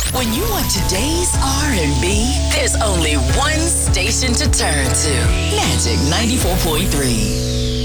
When you want today's R&B, there's only one station to turn to. Magic 94.3.